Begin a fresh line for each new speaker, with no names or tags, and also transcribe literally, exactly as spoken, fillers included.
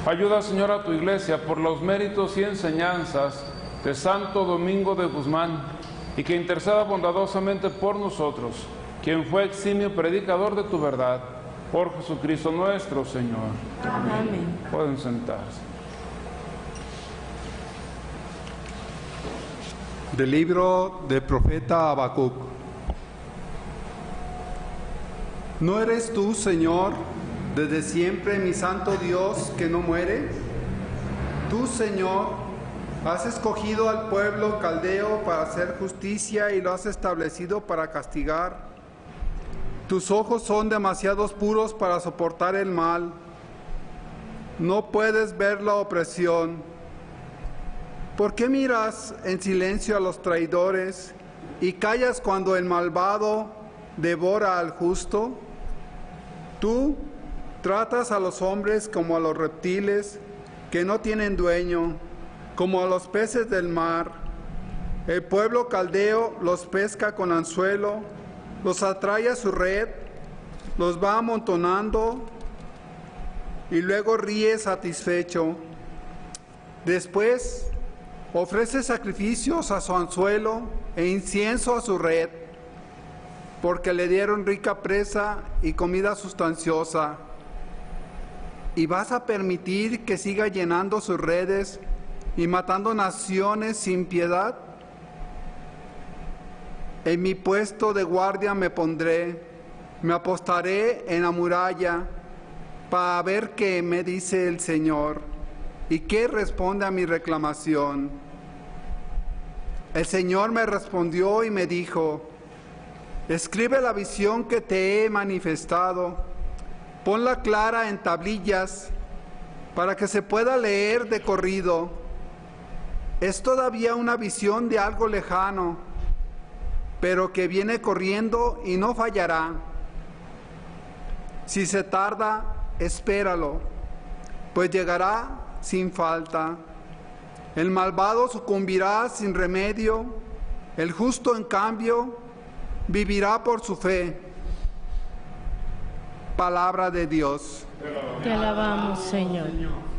Ayuda, Señor, a tu iglesia por los méritos y enseñanzas de Santo Domingo de Guzmán, y que interceda bondadosamente por nosotros, quien fue eximio predicador de tu verdad, por Jesucristo nuestro Señor.
Amén.
Pueden sentarse.
Del libro del profeta Habacuc. ¿No eres tú, Señor, desde siempre mi santo Dios que no muere? Tú, Señor, has escogido al pueblo caldeo para hacer justicia y lo has establecido para castigar. Tus ojos son demasiado puros para soportar el mal. No puedes ver la opresión. ¿Por qué miras en silencio a los traidores y callas cuando el malvado devora al justo? Tú tratas a los hombres como a los reptiles que no tienen dueño, como a los peces del mar. El pueblo caldeo los pesca con anzuelo, los atrae a su red, los va amontonando y luego ríe satisfecho. Después ofrece sacrificios a su anzuelo e incienso a su red, porque le dieron rica presa y comida sustanciosa. ¿Y vas a permitir que siga llenando sus redes y matando naciones sin piedad? En mi puesto de guardia me pondré, me apostaré en la muralla para ver qué me dice el Señor y qué responde a mi reclamación. El Señor me respondió y me dijo: escribe la visión que te he manifestado, ponla clara en tablillas para que se pueda leer de corrido. Es todavía una visión de algo lejano, pero que viene corriendo y no fallará. Si se tarda, espéralo, pues llegará sin falta. El malvado sucumbirá sin remedio, el justo, en cambio, vivirá por su fe. Palabra de Dios.
Te alabamos, Señor.